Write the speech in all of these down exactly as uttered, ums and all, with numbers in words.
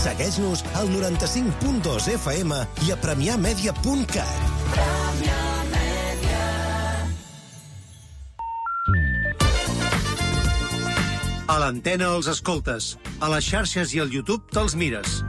Segueix-nos al noranta-cinc punt dos F M i a premià media punt cat. A l'antena els escoltes, a les xarxes i al YouTube te'ls mires.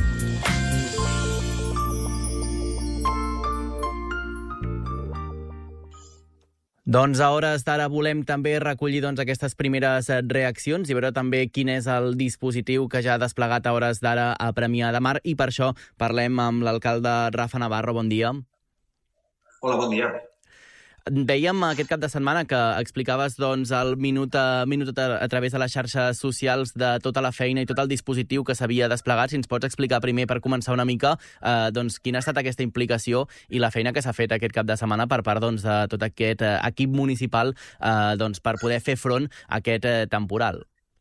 Doncs a hores d'ara volem també recollir doncs, aquestes primeres reaccions i veure també quin és el dispositiu que ja ha desplegat a hores d'ara a Premià de Mar, i per això parlem amb l'alcalde Rafa Navarro. Bon dia. Hola, bon dia. Dèiem aquest cap de setmana que explicaves doncs, el minut a minut a, a través de les xarxes socials de tota la feina i tot el dispositiu que s'havia desplegat. Si ens pots explicar primer, per començar una mica, eh, doncs, quina ha estat aquesta implicació i la feina que s'ha fet aquest cap de setmana per part doncs, de tot aquest eh, equip municipal eh, doncs, per poder fer front a aquest eh, temporal.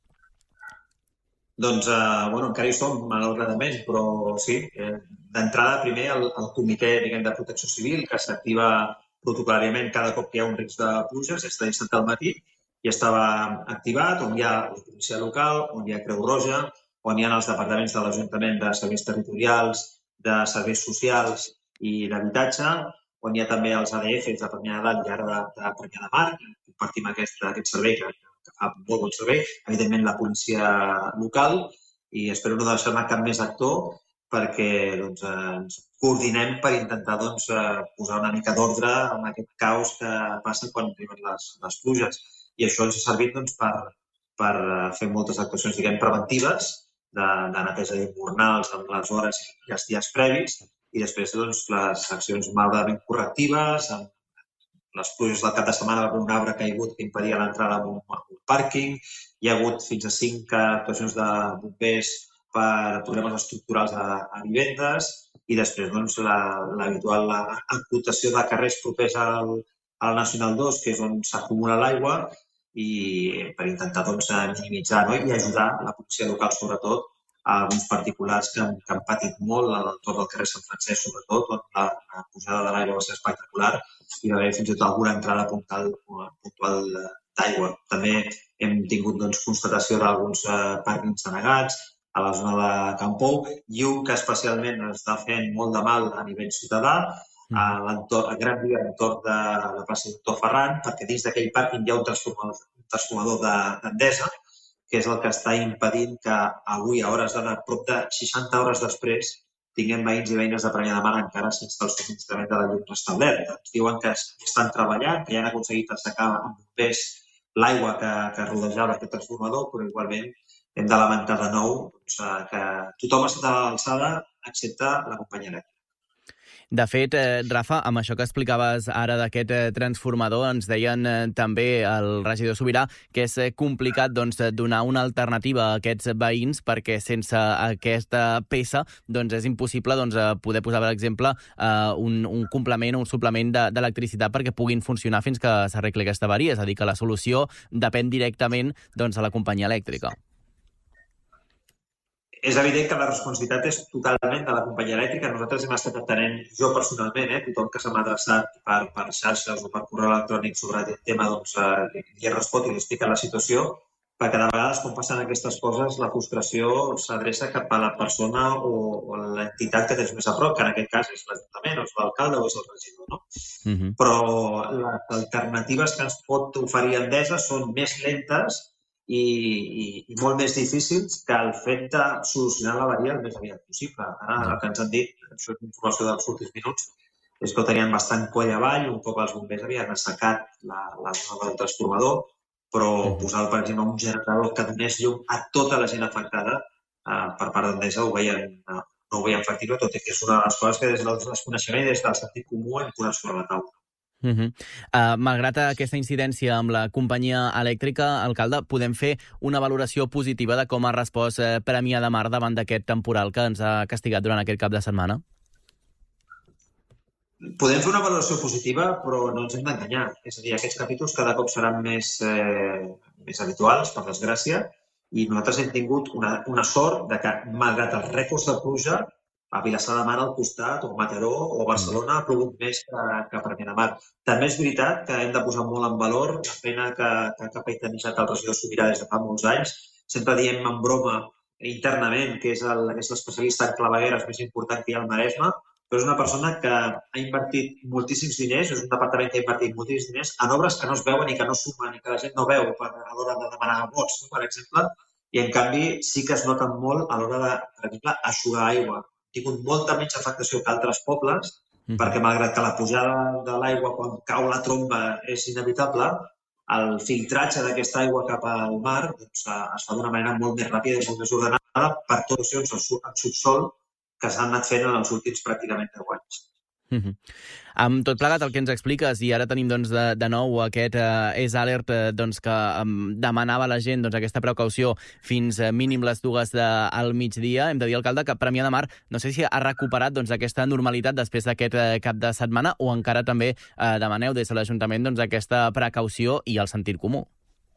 Doncs, eh, bueno, encara hi som, malauradament, però sí, eh, d'entrada primer el, el comitè, diguem, de protecció civil, que s'activa protocolàriament cada cop que hi ha un risc de pluges, està instal·lat al matí i estava activat, on hi ha la policia local, on hi ha Creu Roja, on hi ha els departaments de l'Ajuntament de serveis territorials, de serveis socials i d'habitatge, on hi ha també els A D Fs de Premià de Dalt i ara de, de Premià de Mar, que compartim aquest, aquest servei que, que fa molt bon servei, evidentment la policia local, i espero no deixar-me cap més actor perquè doncs, ens coordinem per intentar doncs, posar una mica d'ordre en aquest caos que passa quan arriben les, les pluges. I això ens ha servit doncs, per, per fer moltes actuacions, diguem, preventives de, de neteja d'hivernals en les hores i els dies previs, i després doncs, les accions malauradament correctives. En les pluges del cap de setmana va haver un arbre caigut que impedia l'entrada a un, a un pàrquing. Hi ha hagut fins a cinc actuacions de bombers per problemes estructurals a, a vivendes, i després doncs, l'habitual la, acotació de carrers propers al, al Nacional dos, que és on s'acumula l'aigua, i per intentar doncs, minimitzar, no? I ajudar la policia local, sobretot, a alguns particulars que han, que han patit molt a l'entorn del carrer Sant Francesc, sobretot, on la, la pujada de l'aigua va ser espectacular i va haver fins i tot alguna entrada puntual, puntual d'aigua. També hem tingut doncs, constatació d'alguns eh, pàrquings denegats a la zona de Can Pou, i un que especialment està fent molt de mal a nivell ciutadà, a, a Gran Via, a l'entorn de la plaça Doctor Ferran, perquè dins d'aquell pàrquing hi ha un transformador, un transformador d'Endesa, que és el que està impedint que avui, a hores d'ara, prop de seixanta hores després, tinguem veïns i veïnes de Premià de Mar encara sense el subministrament de la llum restablert. Ens diuen que estan treballant, que ja han aconseguit assecar amb bombers l'aigua que, que rodejava aquest transformador, però igualment hem de lamentar de nou doncs, que tothom ha estat a l'alçada excepte la companyia elèctrica. De fet, eh, Rafa, amb això que explicaves ara d'aquest eh, transformador, ens deien eh, també el regidor Sobirà que és eh, complicat doncs, donar una alternativa a aquests veïns perquè sense aquesta peça doncs, és impossible doncs, poder posar, per exemple, eh, un, un complement o un suplement d'electricitat de, perquè puguin funcionar fins que s'arregli aquesta avaria. És a dir, que la solució depèn directament doncs, de la companyia elèctrica. És evident que la responsabilitat és totalment de la companyia elèctrica. Nosaltres hem estat atenent, jo personalment, eh, tothom que se m'ha adreçat per, per xarxes o per correu electrònic sobre aquest tema, doncs eh, li respon i li explica la situació, perquè de vegades, quan passen aquestes coses, la frustració s'adreça cap a la persona o, o l'entitat que tens més a prop, que en aquest cas és l'Ajuntament, o és l'alcalde o és el regidor, no? Uh-huh. Però les alternatives que ens pot oferir Endesa són més lentes I, i, i molt més difícils que el fet de solucionar l'avaria el més aviat possible. Ara, el que ens han dit, això és informació dels últims minuts, és que ho tenien bastant coll avall, un cop els bombers havien assecat la, la zona del transformador, però posar, per exemple, un generador que donés llum a tota la gent afectada eh, per part d'Endesa ho veien, no, no ho veien factible, tot i que és una de les coses que des del desconeixement i des del sentit comú hem posat sobre la taula. Uh -huh. uh, malgrat aquesta incidència amb la companyia elèctrica, alcalde, podem fer una valoració positiva de com ha respost eh, Premià de Mar davant d'aquest temporal que ens ha castigat durant aquest cap de setmana? Podem fer una valoració positiva, però no ens hem d'enganyar. És a dir, aquests capítols cada cop seran més, eh, més habituals, per desgràcia, i nosaltres hem tingut una, una sort de que, malgrat els rècords de pluja, a Vilassar de Mar al costat, o Mataró, o Barcelona, ha plogut més que, que a Premià de Mar. També és veritat que hem de posar molt en valor la feina que, que ha capitanitzat el regidor Sobirà des de fa molts anys. Sempre diem en broma internament, que és l'especialista en clavegueres més important que hi ha al Maresme, però és una persona que ha invertit moltíssims diners, és un departament que ha invertit moltíssims diners en obres que no es veuen i que no sumen i que la gent no veu a l'hora de demanar vots, per exemple, i en canvi sí que es noten molt a l'hora de, per exemple, eixugar aigua. Ha tingut molta menys afectació que altres pobles, mm. perquè malgrat que la pujada de l'aigua quan cau la tromba és inevitable, el filtratge d'aquesta aigua cap al mar doncs, es fa d'una manera molt més ràpida i molt més ordenada per torsions en subsol que s'han anat fent en els últims pràcticament deu anys. Mm-hmm. Amb tot plegat el que ens expliques, i ara tenim doncs, de, de nou aquest eh, és alert eh, doncs, que eh, demanava a la gent doncs, aquesta precaució fins eh, mínim les dues de, al migdia. Hem de dir, alcalde, que Premià de Mar no sé si ha recuperat doncs, aquesta normalitat després d'aquest eh, cap de setmana o encara també eh, demaneu des de l'Ajuntament doncs, aquesta precaució i el sentit comú.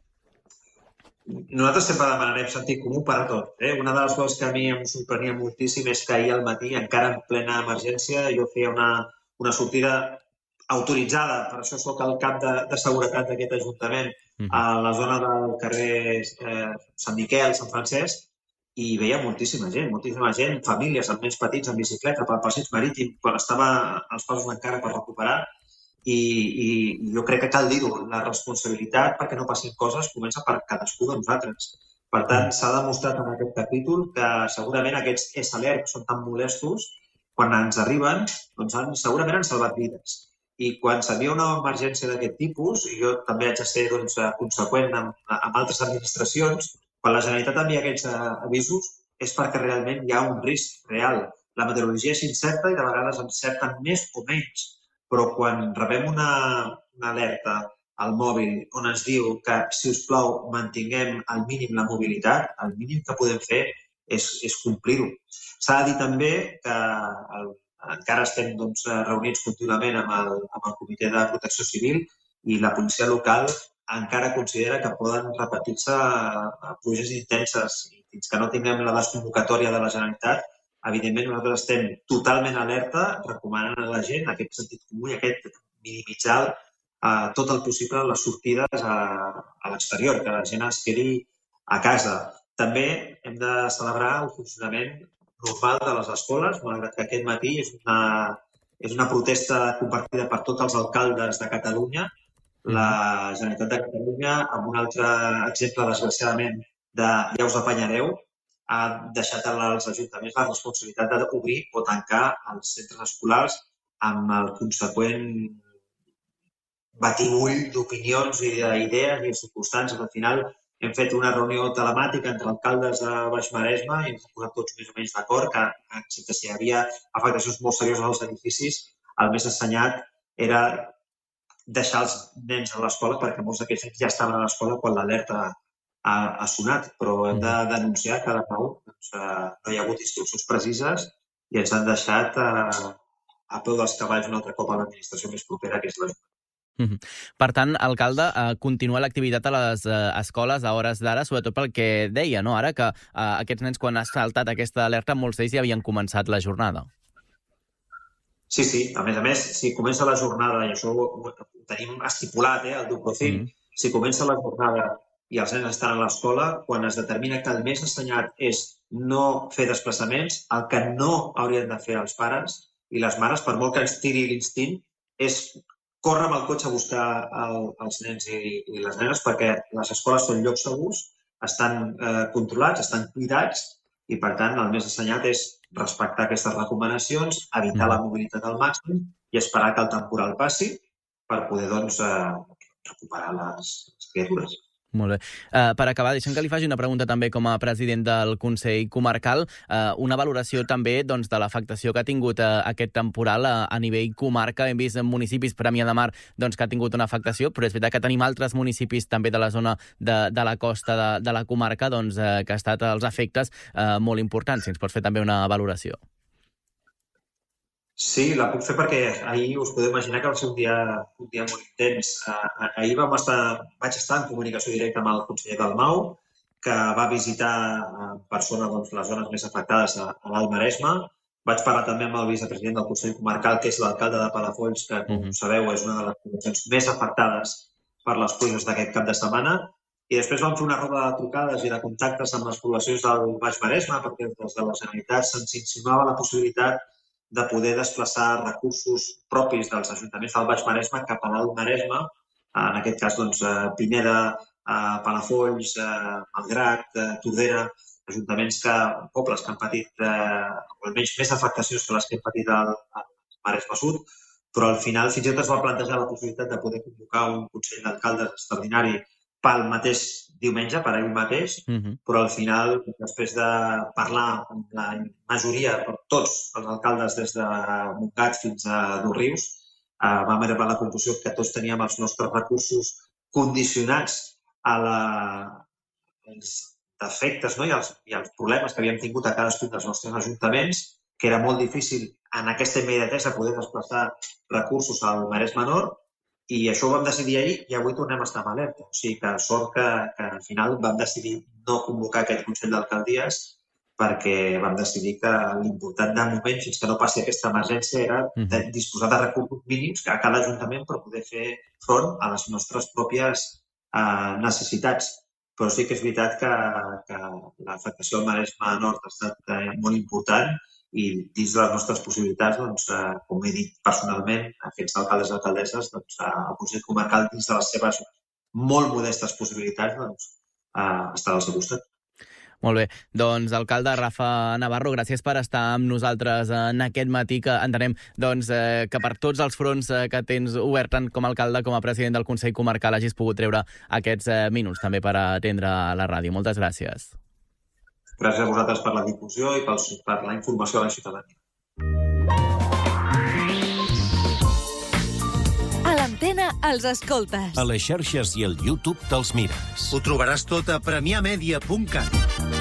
Nosaltres sempre demanarem sentit comú per a tot. Eh? Una de les coses que a mi em sorprenia moltíssim és que ahir al matí, encara en plena emergència, jo feia una, una sortida autoritzada, per això soc el cap de, de seguretat d'aquest Ajuntament, uh-huh. a la zona del carrer eh, Sant Miquel, Sant Francesc, i veia moltíssima gent, moltíssima gent, famílies amb nens petits en bicicleta, pel passeig marítim, quan estava als passos encara per recuperar. I, i jo crec que cal dir-ho, la responsabilitat perquè no passin coses comença per cadascú de nosaltres. Per tant, s'ha demostrat en aquest capítol que segurament aquests S-Alert que són tan molestos, quan ens arriben, doncs han, segurament han salvat vides. I quan s'envia una emergència d'aquest tipus, i jo també haig de ser doncs, conseqüent amb, amb altres administracions, quan la Generalitat envia aquests avisos és perquè realment hi ha un risc real. La meteorologia és incerta i de vegades encerten més o menys. Però quan rebem una, una alerta al mòbil on ens diu que, si us plau, mantinguem al mínim la mobilitat, el mínim que podem fer és, és complir-ho. S'ha de dir també que el, encara estem doncs, reunits contínuament amb el, amb el Comitè de Protecció Civil i la policia local encara considera que poden repetir-se pluges intenses i fins que no tinguem la desconvocatòria de la Generalitat, evidentment, nosaltres estem totalment alerta, recomanant a la gent aquest sentit comú i aquest minimitzar eh, tot el possible les sortides a, a l'exterior, que la gent es quedi a casa. També hem de celebrar el funcionament normal de les escoles, malgrat que aquest matí és una, és una protesta compartida per tots els alcaldes de Catalunya. La Generalitat de Catalunya, amb un altre exemple, desgraciadament, de ja us apanyareu, ha deixat als ajuntaments la responsabilitat d'obrir o tancar els centres escolars amb el conseqüent batibull d'opinions i d'idees i de circumstàncies. Al final hem fet una reunió telemàtica entre alcaldes de Baix Maresme i ens hem posat tots més o menys d'acord que, excepte si hi havia afectacions molt serioses als edificis, el més assenyat era deixar els nens a l'escola perquè molts d'aquests ja estaven a l'escola quan l'alerta Ha, ha sonat, però hem de denunciar que de nou doncs, eh, no hi ha hagut instruccions precises i ens han deixat eh, a peu dels cavalls un altre cop a l'administració més propera, que és l'Ajuntament. Mm-hmm. Per tant, alcalde, eh, continua l'activitat a les eh, escoles a hores d'ara, sobretot pel que deia, no? Ara que eh, aquests nens, quan ha saltat aquesta alerta, molts d'ells ja havien començat la jornada. Sí, sí. A més a més, si comença la jornada, i això ho, ho tenim estipulat, eh, el Duprocin, mm-hmm. si comença la jornada i els nens estan a l'escola, quan es determina que el més assenyat és no fer desplaçaments, el que no haurien de fer els pares i les mares, per molt que ens tiri l'instint, és córrer amb el cotxe a buscar el, els nens i, i les nenes, perquè les escoles són llocs segurs, estan eh, controlats, estan cuidats, i per tant el més assenyat és respectar aquestes recomanacions, evitar la mobilitat al màxim i esperar que el temporal passi per poder doncs, eh, recuperar les, les criatures. Molt bé. Uh, per acabar, deixem que li faci una pregunta també com a president del Consell Comarcal. Uh, una valoració també doncs, de l'afectació que ha tingut uh, aquest temporal uh, a nivell comarca. Hem vist en municipis, Premià de Mar, doncs, que ha tingut una afectació, però és veritat que tenim altres municipis també de la zona de, de la costa de, de la comarca doncs, uh, que ha estat els efectes uh, molt importants. Si ens pots fer també una valoració. Sí, la puc fer perquè ahir us podeu imaginar que va ser un dia, un dia molt intens. Uh, ahir vam estar, vaig estar en comunicació directa amb el conseller Dalmau, que va visitar en persona doncs, les zones més afectades a, a l'Alt Maresme. Vaig parlar també amb el vicepresident del Consell Comarcal, que és l'alcalde de Palafolls, que, com uh-huh. sabeu, és una de les poblacions més afectades per les pluges d'aquest cap de setmana. I després vam fer una roda de trucades i de contactes amb les poblacions del Baix Maresme, perquè des de la Generalitat se'ns insinuava la possibilitat de poder desplaçar recursos propis dels ajuntaments del Baix Maresme cap a l'Alt Maresme, en aquest cas, doncs, Pineda, Palafolls, Malgrat, Tordera, ajuntaments que, pobles que han patit, o almenys més afectacions que les que han patit al Maresme Sud, però al final fins i tot es va plantejar la possibilitat de poder convocar un Consell d'Alcaldes extraordinari pel mateix diumenge, per ahir mateix, uh-huh. però al final, després de parlar amb la majoria, per tots els alcaldes des de Montgat fins a Dosrius, eh, vam arribar a la conclusió que tots teníem els nostres recursos condicionats a la... als defectes, no? I, els, i els problemes que havíem tingut a cadascun dels nostres ajuntaments, que era molt difícil en aquesta immediatesa poder desplaçar recursos al Maresme Nord, i això ho vam decidir ahir i avui tornem a estar en alerta. O sigui que sort que, que al final vam decidir no convocar aquest Consell d'Alcaldies perquè vam decidir que l'important de moment, fins que no passi aquesta emergència, era de disposar de recursos mínims a cada ajuntament per poder fer front a les nostres pròpies eh, necessitats. Però sí que és veritat que, que l'afectació al Maresme Nord ha estat eh, molt important i dins de les nostres possibilitats, doncs, eh, com he dit personalment, aquests alcaldes i alcaldesses, doncs, eh, el Consell Comarcal, dins de les seves molt modestes possibilitats, doncs, eh, estarà al seu costat. Molt bé. Doncs, alcalde Rafa Navarro, gràcies per estar amb nosaltres en aquest matí, que entenem doncs, eh, que per tots els fronts eh, que tens obert tant com a alcalde com a president del Consell Comarcal hagis pogut treure aquests eh, minuts també per atendre la ràdio. Moltes gràcies. Gràcies a vosaltres per la difusió i per la informació a la ciutadania. A l'antena els escoltes. A les xarxes i al YouTube te'ls mires. Ho trobaràs tot a premià media punt cat.